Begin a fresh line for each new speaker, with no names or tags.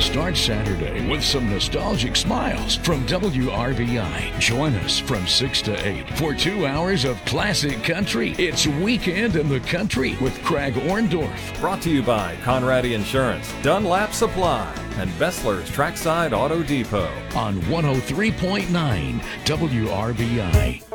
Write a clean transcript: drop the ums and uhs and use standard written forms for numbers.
Start Saturday with some nostalgic smiles from WRBI. Join us from 6 to 8 for 2 hours of classic country. It's Weekend in the Country with Craig Orndorff.
Brought to you by Conradi Insurance, Dunlap Supply, and Bessler's Trackside Auto Depot.
On 103.9 WRBI.